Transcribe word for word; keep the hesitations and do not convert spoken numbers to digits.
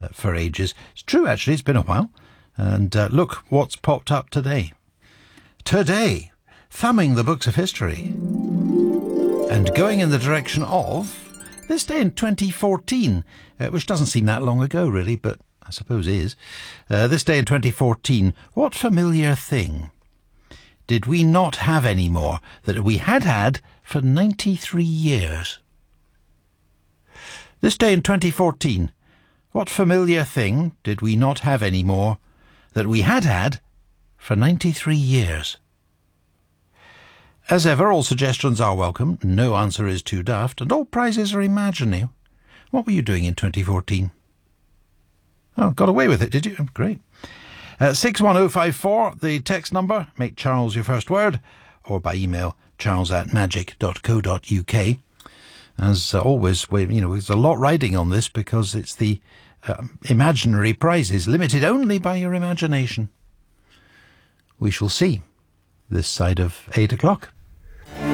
uh, for ages. It's true, actually, it's been a while. And uh, look what's popped up today. Today, thumbing the books of history and going in the direction of this day in twenty fourteen, uh, which doesn't seem that long ago, really, but I suppose is. Uh, this day in twenty fourteen, what familiar thing did we not have anymore that we had had for ninety-three years? This day in twenty fourteen, what familiar thing did we not have anymore that we had had for ninety-three years? As ever, all suggestions are welcome, no answer is too daft, and all prizes are imaginary. What were you doing in twenty fourteen? Oh, got away with it, did you? Great. Uh, six one oh five four, the text number. Make Charles your first word, or by email, charles at magic dot co dot uk. As uh, always, we, you know, there's a lot riding on this because it's the uh, imaginary prizes, limited only by your imagination. We shall see this side of eight o'clock.